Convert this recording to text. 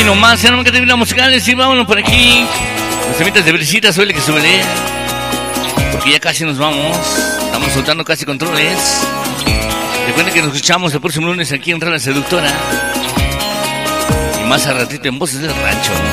nomás, ya no me categoría musicales y vámonos por aquí. Los temitas de brisita, suele que suele. Porque ya casi nos vamos. Estamos soltando casi controles. Recuerden que nos escuchamos el próximo lunes aquí en Radio Seductora. Y más a ratito en Voces del Rancho.